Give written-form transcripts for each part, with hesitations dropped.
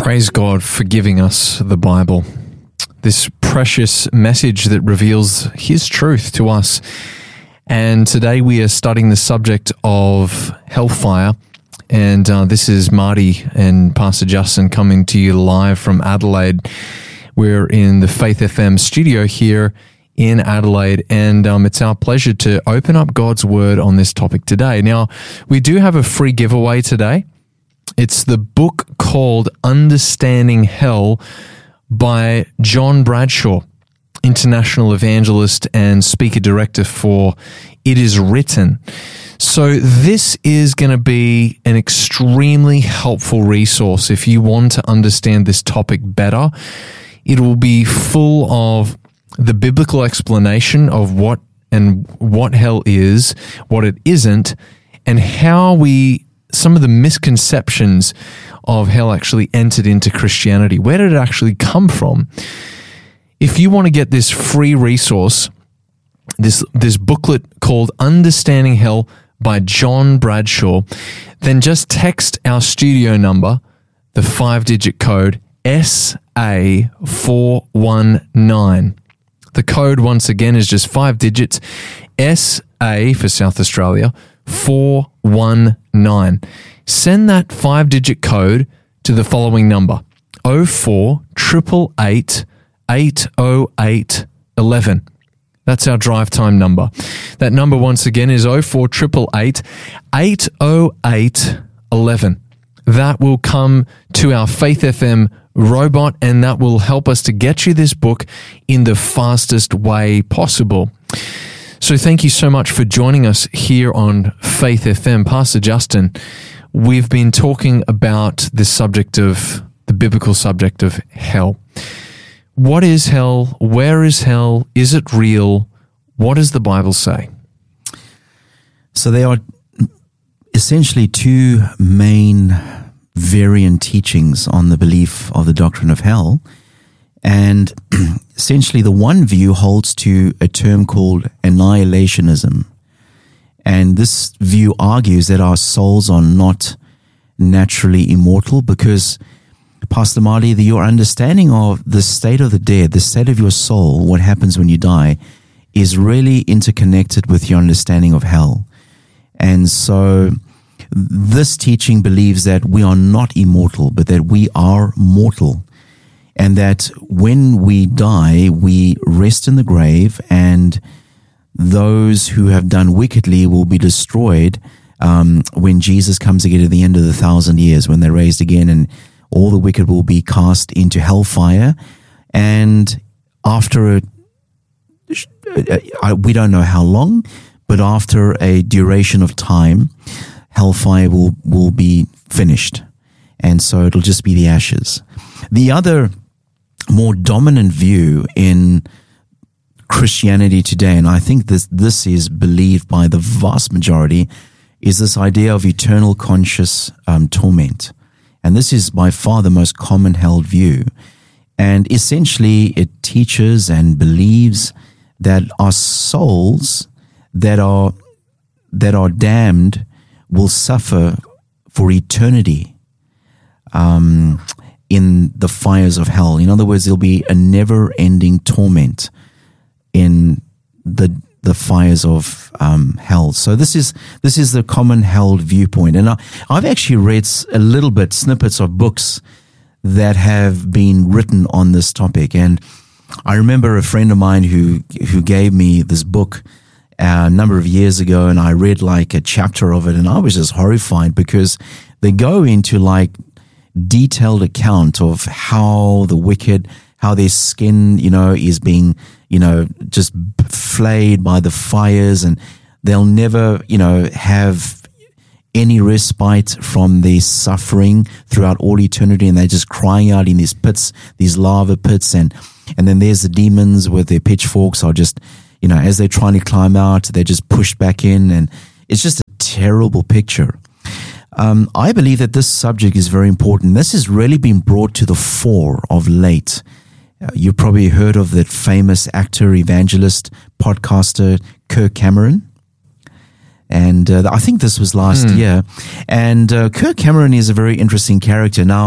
Praise God for giving us the Bible, this precious message that reveals His truth to us. And today we are studying the subject of hellfire. And this is Marty and Pastor Justin coming to you live from Adelaide. We're in the Faith FM studio here in Adelaide, and it's our pleasure to open up God's Word on this topic today. Now, we do have a free giveaway today. It's the book called Understanding Hell by John Bradshaw, international evangelist and speaker director for It Is Written. So this is going to be an extremely helpful resource if you want to understand this topic better. It will be full of the biblical explanation of what hell is, what it isn't, and how some of the misconceptions of hell actually entered into Christianity. Where did it actually come from? If you want to get this free resource, this booklet called Understanding Hell by John Bradshaw, then just text our studio number, the 5-digit code SA419. The code, once again, is just 5 digits, SA for South Australia, 419. Send that 5-digit code to the following number, 0488880811. 80811. That's our drive time number. That number, once again, is 0488880811. That will come to our Faith FM robot, and that will help us to get you this book in the fastest way possible. So thank you so much for joining us here on Faith FM. Pastor Justin, we've been talking about the biblical subject of hell. What is hell? Where is hell? Is it real? What does the Bible say? So there are essentially two main variant teachings on the belief of the doctrine of hell. And essentially the one view holds to a term called annihilationism. And this view argues that our souls are not naturally immortal because, Pastor Marty, your understanding of the state of the dead, the state of your soul, what happens when you die, is really interconnected with your understanding of hell. And so this teaching believes that we are not immortal, but that we are mortal. And that when we die, we rest in the grave, and those who have done wickedly will be destroyed when Jesus comes again at the end of the 1,000 years, when they're raised again, and all the wicked will be cast into hellfire. And after we don't know how long, but after a duration of time, hellfire will be finished. And so it'll just be the ashes. The other more dominant view in Christianity today, and I think this is believed by the vast majority, is this idea of eternal conscious torment. And this is by far the most common held view. And essentially it teaches and believes that our souls that are damned will suffer for eternity in the fires of hell. In other words, there'll be a never-ending torment in the fires of hell. So this is the common held viewpoint. And I've actually read a little bit snippets of books that have been written on this topic. And I remember a friend of mine who gave me this book a number of years ago, and I read like a chapter of it, and I was just horrified because they go into like detailed account of how the wicked, how their skin, is being, just flayed by the fires, and they'll never, have any respite from their suffering throughout all eternity, and they're just crying out in these pits, these lava pits, and then there's the demons with their pitchforks are just, as they're trying to climb out, they're just pushed back in, and it's just a terrible picture. I believe that this subject is very important. This has really been brought to the fore of late. You probably heard of that famous actor, evangelist, podcaster, Kirk Cameron. And I think this was last year. And Kirk Cameron is a very interesting character. Now,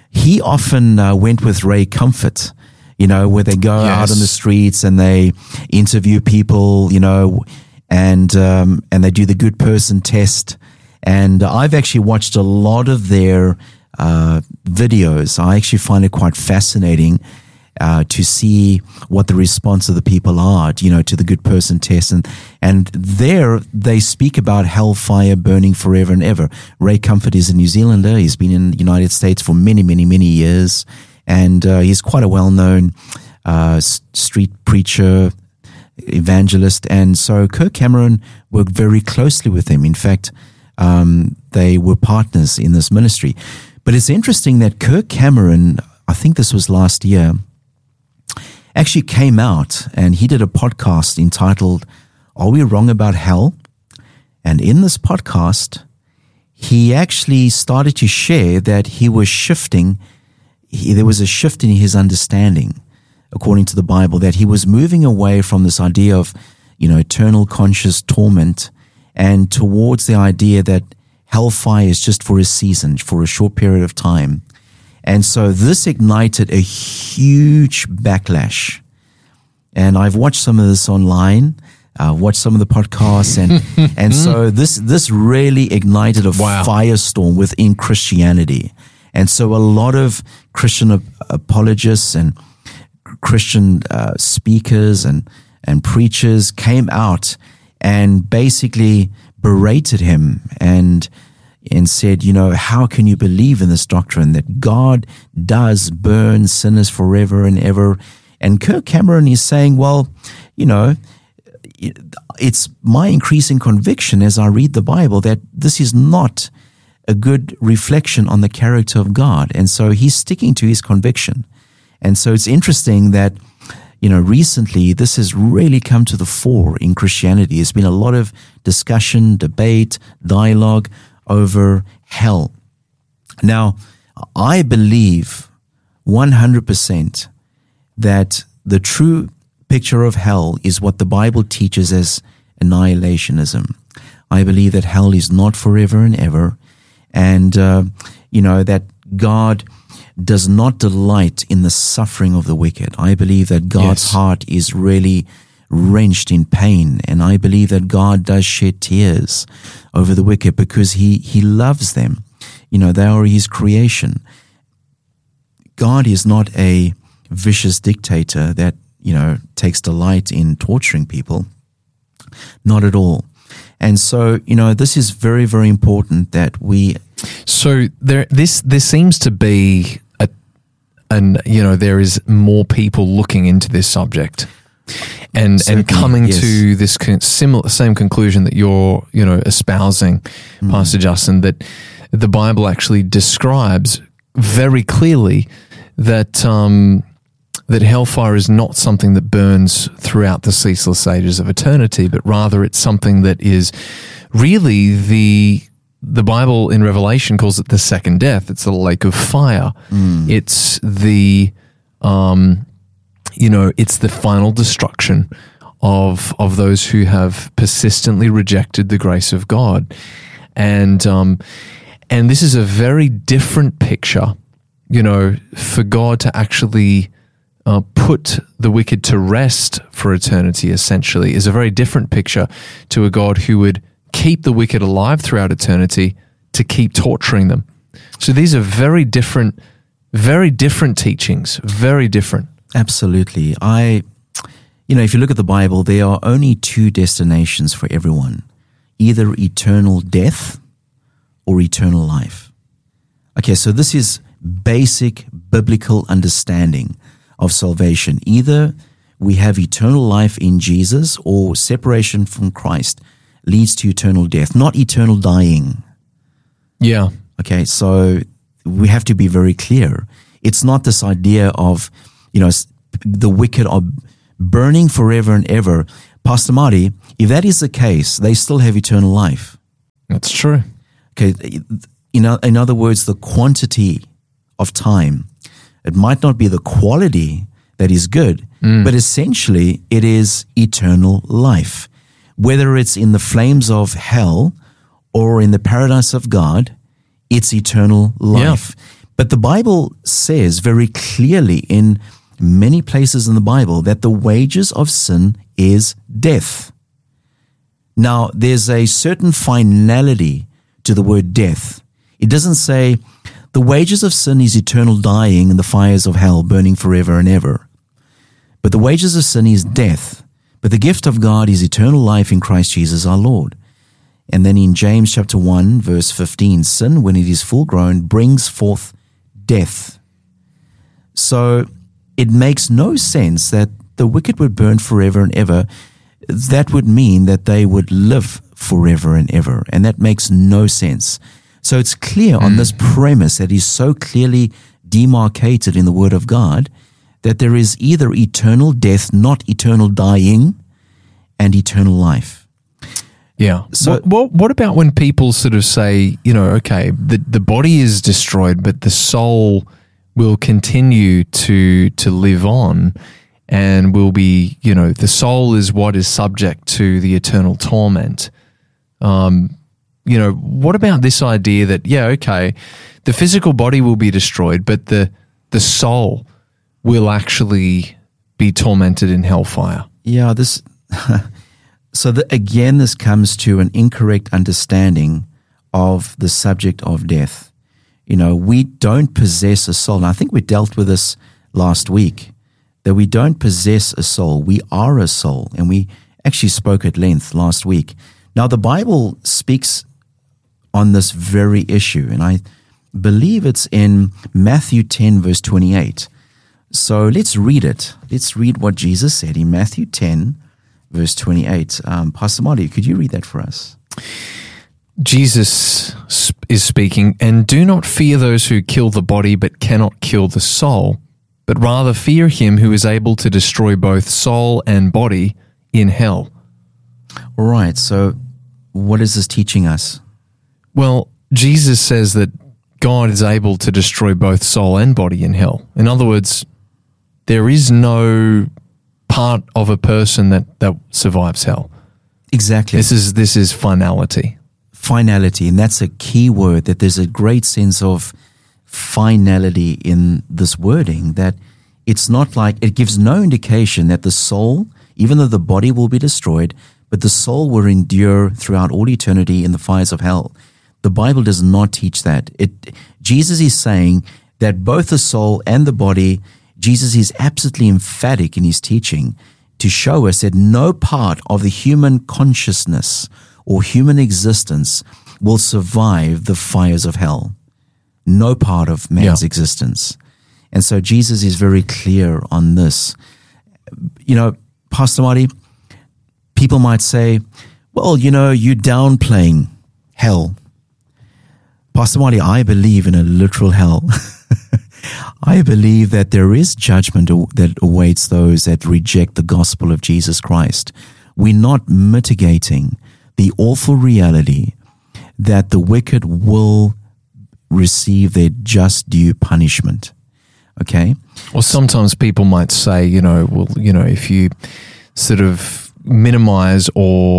he often went with Ray Comfort, where they go out on the streets and they interview people, and they do the good person test. And I've actually watched a lot of their videos. I actually find it quite fascinating to see what the response of the people are, to the good person test. And there they speak about hellfire burning forever and ever. Ray Comfort is a New Zealander. He's been in the United States for many, many, many years. And he's quite a well-known street preacher, evangelist. And so Kirk Cameron worked very closely with him. In fact, they were partners in this ministry. But it's interesting that Kirk Cameron, I think this was last year, actually came out and he did a podcast entitled, Are We Wrong About Hell? And in this podcast, he actually started to share that he was shifting. There was a shift in his understanding, according to the Bible, that he was moving away from this idea of, eternal conscious torment and towards the idea that hellfire is just for a season, for a short period of time. And so this ignited a huge backlash. And I've watched some of this online, watched some of the podcasts, and so this really ignited a firestorm within Christianity. And so a lot of Christian apologists and Christian speakers and preachers came out and basically berated him and said, how can you believe in this doctrine that God does burn sinners forever and ever? And Kirk Cameron is saying, well, it's my increasing conviction as I read the Bible that this is not a good reflection on the character of God. And so he's sticking to his conviction. And so it's interesting that, recently this has really come to the fore in Christianity. There's been a lot of discussion, debate, dialogue over hell. Now, I believe 100% that the true picture of hell is what the Bible teaches as annihilationism. I believe that hell is not forever and ever, and that God does not delight in the suffering of the wicked. I believe that God's heart is really wrenched in pain, and I believe that God does shed tears over the wicked because he loves them. They are his creation. God is not a vicious dictator that takes delight in torturing people. Not at all. And so this is very, very important that we. So there seems to be there is more people looking into this subject and coming to this same conclusion that you're espousing, Pastor Justin, that the Bible actually describes very clearly that that hellfire is not something that burns throughout the ceaseless ages of eternity, but rather it's something that is really the Bible in Revelation calls it the second death. It's the lake of fire. It's the it's the final destruction of those who have persistently rejected the grace of God. And this is a very different picture, for God to actually put the wicked to rest for eternity, essentially, is a very different picture to a God who would keep the wicked alive throughout eternity to keep torturing them. So these are very different teachings, very different. Absolutely. If you look at the Bible, there are only two destinations for everyone, either eternal death or eternal life. Okay, so this is basic biblical understanding of salvation. Either we have eternal life in Jesus or separation from Christ leads to eternal death, not eternal dying. Yeah. Okay, so we have to be very clear. It's not this idea of, the wicked are burning forever and ever. Pastor Marty, if that is the case, they still have eternal life. That's true. Okay, in other words, the quantity of time, it might not be the quality that is good, but essentially it is eternal life. Whether it's in the flames of hell or in the paradise of God, it's eternal life. But the Bible says very clearly in many places in the Bible that the wages of sin is death. Now, there's a certain finality to the word death. It doesn't say the wages of sin is eternal dying in the fires of hell, burning forever and ever. But the wages of sin is death. But the gift of God is eternal life in Christ Jesus our Lord. And then in James chapter 1, verse 15, sin, when it is full grown, brings forth death. So it makes no sense that the wicked would burn forever and ever. That would mean that they would live forever and ever. And that makes no sense. So it's clear on this premise that is so clearly demarcated in the Word of God that there is either eternal death, not eternal dying, and eternal life. Yeah. So what about when people sort of say, okay, the body is destroyed, but the soul will continue to live on and will be, the soul is what is subject to the eternal torment. What about this idea that, the physical body will be destroyed, but the soul will actually be tormented in hellfire? Yeah, again, this comes to an incorrect understanding of the subject of death. We don't possess a soul. And I think we dealt with this last week, that we don't possess a soul. We are a soul. And we actually spoke at length last week. Now, the Bible speaks on this very issue, and I believe it's in Matthew 10, verse 28. So let's read it. Let's read what Jesus said in Matthew 10, verse 28. Pastor Marty, could you read that for us? Jesus is speaking, "And do not fear those who kill the body but cannot kill the soul, but rather fear him who is able to destroy both soul and body in hell." All right, so what is this teaching us? Well, Jesus says that God is able to destroy both soul and body in hell. In other words, there is no part of a person that survives hell. Exactly. This is finality. Finality, and that's a key word, that there's a great sense of finality in this wording, that it's not like, it gives no indication that the soul, even though the body will be destroyed, but the soul will endure throughout all eternity in the fires of hell. The Bible does not teach that. Jesus is saying that both the soul and the body, Jesus is absolutely emphatic in his teaching to show us that no part of the human consciousness or human existence will survive the fires of hell. No part of man's existence. And so Jesus is very clear on this. Pastor Marty, people might say, well, you're downplaying hell. Pastor Marty, I believe in a literal hell. I believe that there is judgment that awaits those that reject the gospel of Jesus Christ. We're not mitigating the awful reality that the wicked will receive their just due punishment. Okay? Well, sometimes people might say, if you sort of minimize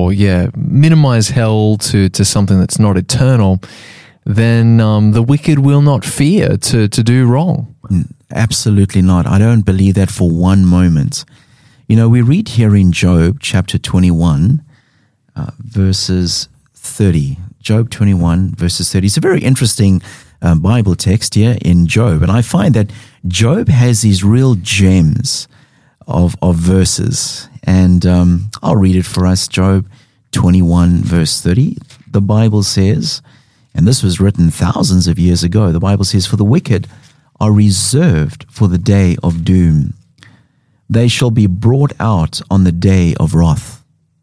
hell to something that's not eternal, then the wicked will not fear to do wrong. Absolutely not. I don't believe that for one moment. We read here in Job chapter 21, verses 30. Job 21, verses 30. It's a very interesting Bible text here in Job. And I find that Job has these real gems of verses. And I'll read it for us. Job 21, verse 30. The Bible says, and this was written thousands of years ago, the Bible says, "For the wicked are reserved for the day of doom. They shall be brought out on the day of wrath."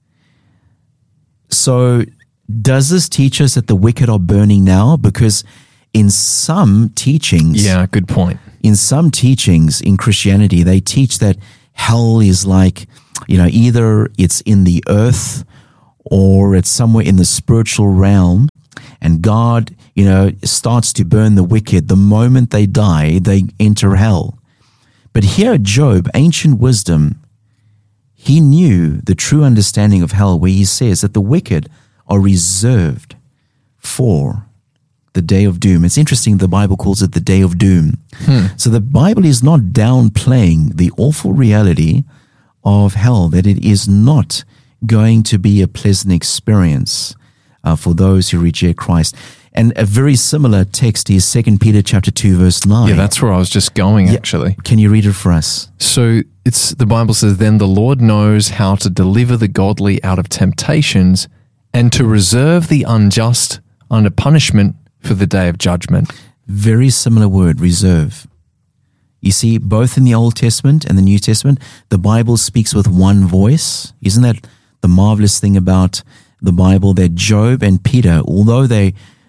So does this teach us that the wicked are burning now? Because in some teachings... Yeah, good point. In some teachings in Christianity, they teach that hell is like, either it's in the earth or it's somewhere in the spiritual realm. And God, starts to burn the wicked. The moment they die, they enter hell. But here Job, ancient wisdom, he knew the true understanding of hell, where he says that the wicked are reserved for the day of doom. It's interesting, the Bible calls it the day of doom. So the Bible is not downplaying the awful reality of hell, that it is not going to be a pleasant experience for those who reject Christ. And a very similar text is 2 Peter chapter 2, verse 9. Yeah, that's where I was just going, actually. Can you read it for us? So the Bible says, "Then the Lord knows how to deliver the godly out of temptations and to reserve the unjust under punishment for the day of judgment." Very similar word, reserve. You see, both in the Old Testament and the New Testament, the Bible speaks with one voice. Isn't that the marvelous thing about the Bible, that Job and Peter, although they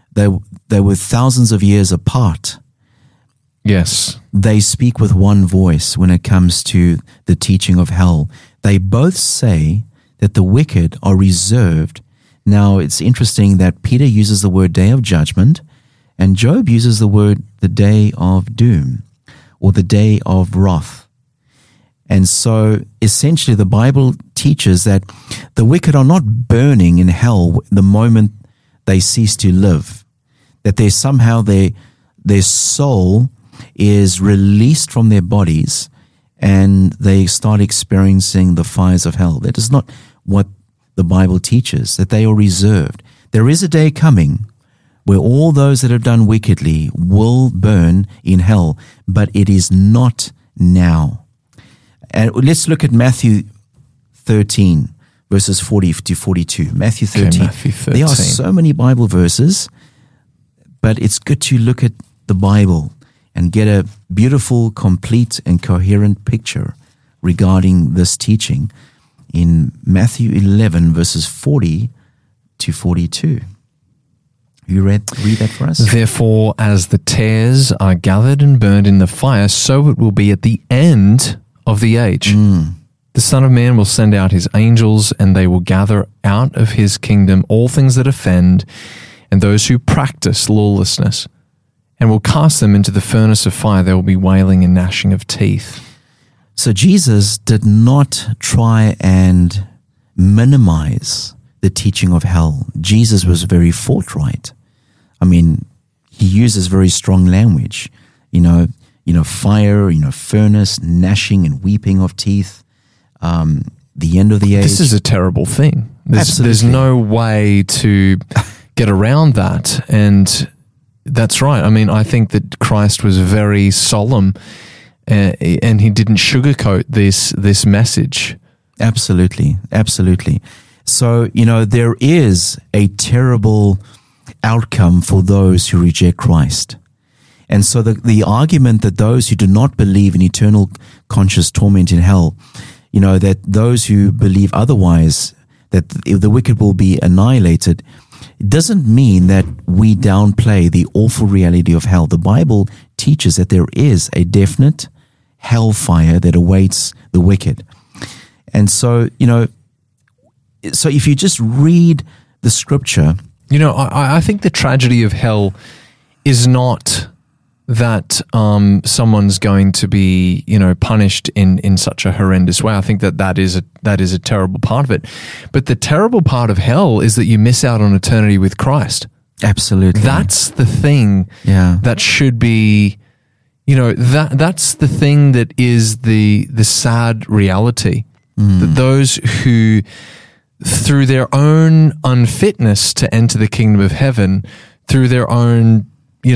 were thousands of years apart, yes, they speak with one voice when it comes to the teaching of hell. They both say that the wicked are reserved. Now, it's interesting that Peter uses the word day of judgment and Job uses the word the day of doom or the day of wrath. And so essentially the Bible teaches that the wicked are not burning in hell the moment they cease to live, that they somehow their soul is released from their bodies and they start experiencing the fires of hell. That is not what the Bible teaches, that they are reserved. There is a day coming where all those that have done wickedly will burn in hell, but it is not now. And let's look at Matthew 13, verses 40 to 42. Matthew 13. Okay, Matthew 13. There are so many Bible verses, but it's good to look at the Bible and get a beautiful, complete, and coherent picture regarding this teaching in Matthew 11, verses 40 to 42. You read that for us? "Therefore, as the tares are gathered and burned in the fire, so it will be at the end of the age. The Son of Man will send out his angels, and they will gather out of his kingdom all things that offend and those who practice lawlessness, and will cast them into the furnace of fire. There will be wailing and gnashing of teeth." So Jesus did not try and minimize the teaching of hell. Jesus was very forthright. I mean, he uses very strong language. Fire, furnace, gnashing and weeping of teeth, the end of the age. This is a terrible thing. There's no way to get around that. And that's right. I mean, I think that Christ was very solemn and he didn't sugarcoat this message. Absolutely. Absolutely. So, there is a terrible outcome for those who reject Christ. And so the argument that those who do not believe in eternal conscious torment in hell, that those who believe otherwise, that the wicked will be annihilated, it doesn't mean that we downplay the awful reality of hell. The Bible teaches that there is a definite hellfire that awaits the wicked. And so, so if you just read the scripture... I think the tragedy of hell is not that someone's going to be, punished in such a horrendous way. I think that is a terrible part of it. But the terrible part of hell is that you miss out on eternity with Christ. Absolutely. That's the thing that should be, that's the thing that is the sad reality. That those who, through their own unfitness to enter the kingdom of heaven, through their own,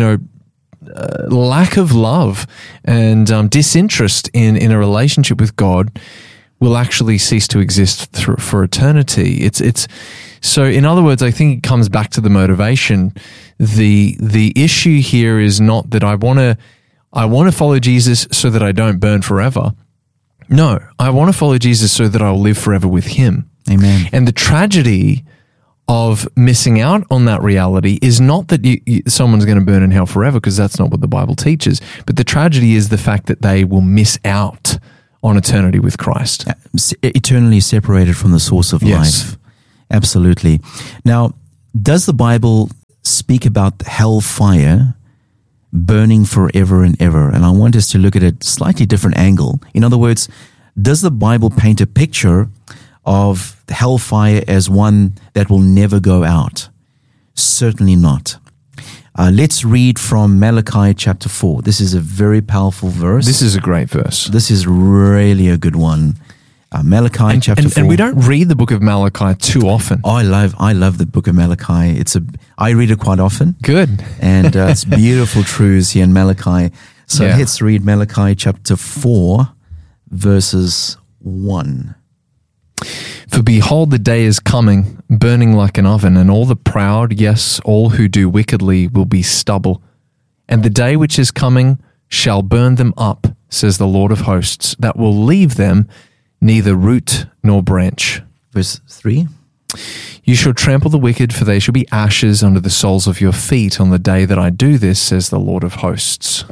lack of love and disinterest in a relationship with God, will actually cease to exist for eternity. It's so. In other words, I think it comes back to the motivation. The issue here is not that I want to follow Jesus so that I don't burn forever. No, I want to follow Jesus so that I'll live forever with him. Amen. And the tragedy of missing out on that reality is not that someone's going to burn in hell forever, because that's not what the Bible teaches. But the tragedy is the fact that they will miss out on eternity with Christ. Eternally separated from the source of life. Absolutely. Now, does the Bible speak about hellfire burning forever and ever? And I want us to look at a slightly different angle. In other words, does the Bible paint a picture of the hellfire as one that will never go out? Certainly not. Let's read from Malachi chapter 4. This is a very powerful verse. This is a great verse. This is really a good one. Malachi chapter 4. And we don't read the book of Malachi too often. I love the book of Malachi. I read it quite often. Good. And it's beautiful truths here in Malachi. So Yeah. let's read Malachi chapter 4, verses 1. For behold, the day is coming, burning like an oven, and all the proud, yes, all who do wickedly, will be stubble. And the day which is coming shall burn them up, says the Lord of hosts, that will leave them neither root nor branch. Verse 3. You shall trample the wicked, for they shall be ashes under the soles of your feet on the day that I do this, says the Lord of hosts.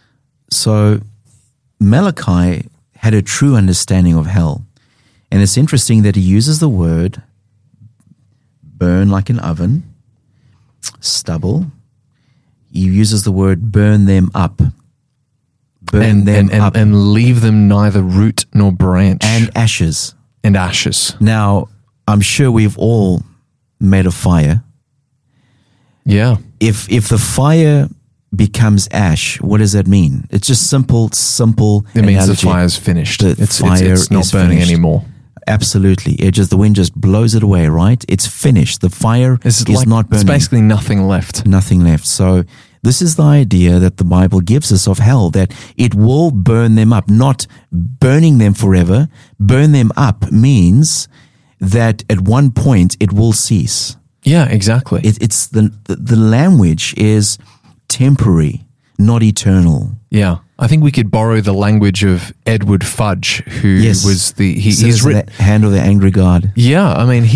So Malachi had a true understanding of hell. And it's interesting that he uses the word burn like an oven, stubble. He uses the word burn them up. Burn them up. And leave them neither root nor branch. And ashes. And ashes. Now, I'm sure we've all made a fire. Yeah. If the fire becomes ash, what does that mean? It's just simple It means analogy. the fire's finished. The It's not is burning finished. anymore. Absolutely. The wind just blows it away, right? It's finished. The fire is not burning. It's basically nothing left. Nothing left. So this is the idea that the Bible gives us of hell, that it will burn them up, not burning them forever. Burn them up means that at one point it will cease. Yeah, exactly. It's the language is temporary, not eternal. Yeah. I think we could borrow the language of Edward Fudge, who Yes. was He's written the hand of the angry God. Yeah, I mean,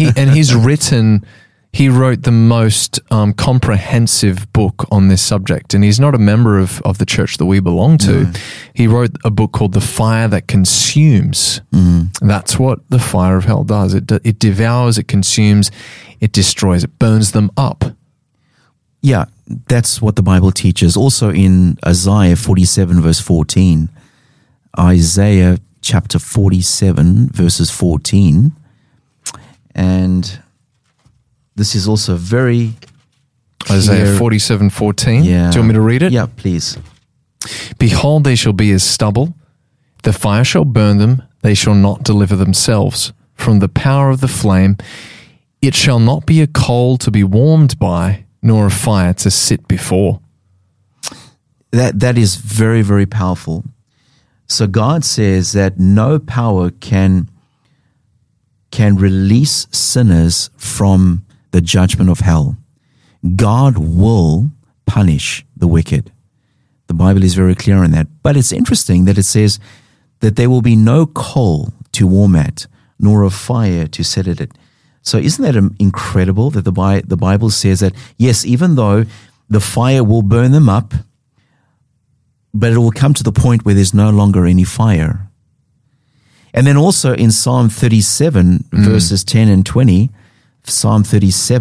he wrote the most comprehensive book on this subject, and he's not a member of the church that we belong to. No. He wrote a book called The Fire That Consumes. That's what the fire of hell does. It devours, it consumes, it destroys, it burns them up. Yeah, that's what the Bible teaches. Also in Isaiah 47 verse 14, Isaiah chapter 47 verses 14, and this is also very Isaiah 47:14. Yeah. Do you want me to read it? Yeah, please. Behold, they shall be as stubble. The fire shall burn them. They shall not deliver themselves from the power of the flame. It shall not be a coal to be warmed by, nor a fire to sit before. That is very, very powerful. So God says that no power can release sinners from the judgment of hell. God will punish the wicked. The Bible is very clear on that. But it's interesting that it says that there will be no coal to warm at, nor a fire to set at it. So isn't that incredible that the Bible says that, yes, even though the fire will burn them up, but it will come to the point where there's no longer any fire. And then also in Psalm 37, verses 10 and 20, Psalm 37,